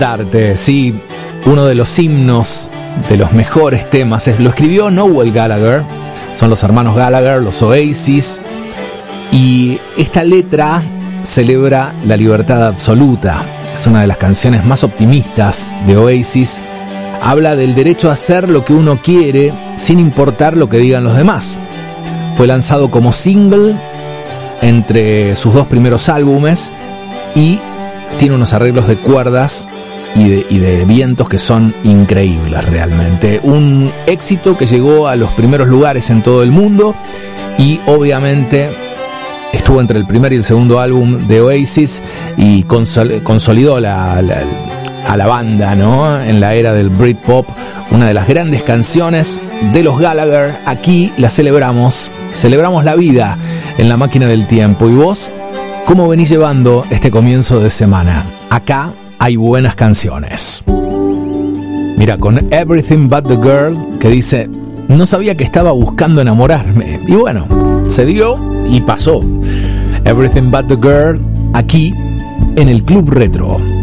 Darte, sí, uno de los himnos, de los mejores temas, lo escribió Noel Gallagher, son los hermanos Gallagher, los Oasis, y esta letra celebra la libertad absoluta. Es una de las canciones más optimistas de Oasis. Habla del derecho a hacer lo que uno quiere sin importar lo que digan los demás. Fue lanzado como single entre sus dos primeros álbumes y tiene unos arreglos de cuerdas y de vientos que son increíbles realmente. Un éxito que llegó a los primeros lugares en todo el mundo y obviamente estuvo entre el primer y el segundo álbum de Oasis y consolidó a la banda, ¿no? En la era del Britpop, una de las grandes canciones de los Gallagher. Aquí la celebramos la vida en la máquina del tiempo. ¿Y vos cómo venís llevando este comienzo de semana? Acá hay buenas canciones. Mira, con Everything But The Girl, que dice: no sabía que estaba buscando enamorarme. Y bueno, se dio y pasó. Everything But The Girl, aquí en el Club Retro.